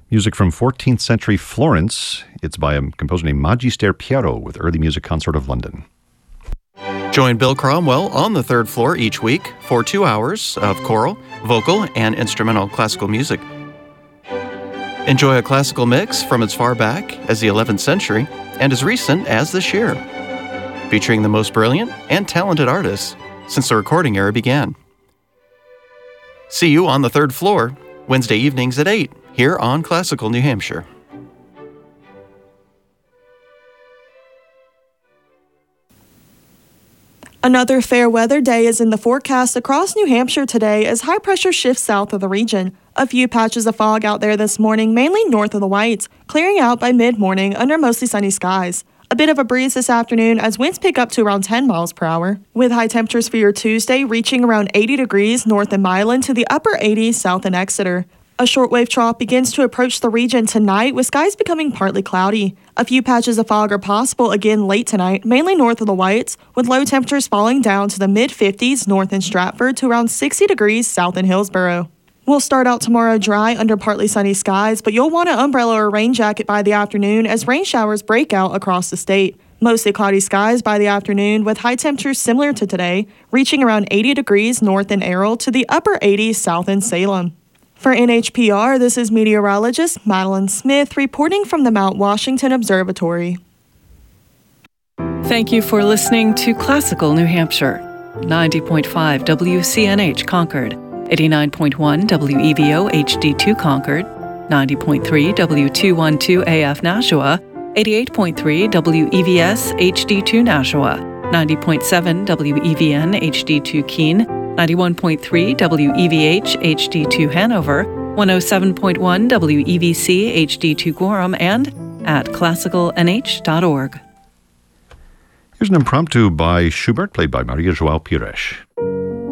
Music from 14th century Florence. It's by a composer named Magister Piero with Early Music Consort of London. Join Bill Cromwell on the third floor each week for 2 hours of choral, vocal, and instrumental classical music. Enjoy a classical mix from as far back as the 11th century and as recent as this year, featuring the most brilliant and talented artists since the recording era began. See you on the third floor, Wednesday evenings at 8, here on Classical New Hampshire. Another fair weather day is in the forecast across New Hampshire today as high pressure shifts south of the region. A few patches of fog out there this morning, mainly north of the Whites, clearing out by mid-morning under mostly sunny skies. A bit of a breeze this afternoon as winds pick up to around 10 miles per hour, with high temperatures for your Tuesday reaching around 80 degrees north in Milan to the upper 80s south in Exeter. A shortwave trough begins to approach the region tonight, with skies becoming partly cloudy. A few patches of fog are possible again late tonight, mainly north of the Whites, with low temperatures falling down to the mid-50s north in Stratford to around 60 degrees south in Hillsborough. We'll start out tomorrow dry under partly sunny skies, but you'll want an umbrella or rain jacket by the afternoon as rain showers break out across the state. Mostly cloudy skies by the afternoon, with high temperatures similar to today, reaching around 80 degrees north in Errol to the upper 80s south in Salem. For NHPR, this is meteorologist Madeline Smith reporting from the Mount Washington Observatory. Thank you for listening to Classical New Hampshire. 90.5 WCNH Concord, 89.1 WEVO HD2 Concord, 90.3 W212 AF Nashua, 88.3 WEVS HD2 Nashua, 90.7 WEVN HD2 Keene, 91.3 WEVH HD2 Hanover, 107.1 WEVC HD2 Gorham, and at classicalnh.org. Here's an impromptu by Schubert, played by Maria João Pires.